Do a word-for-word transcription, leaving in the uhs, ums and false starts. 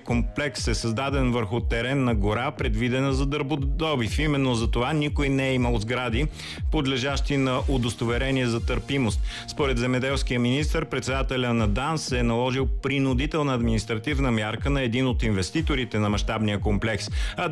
комплекс е създаден върху теренна гора, предвидена за дърводобив. Именно за това никой не е имал сгради, подлежащи на удостоверение за търпимост. Според земеделския министър, председателя на ДАНС е наложил принудителна административна мярка на един от инвеститорите на мащабния комплекс.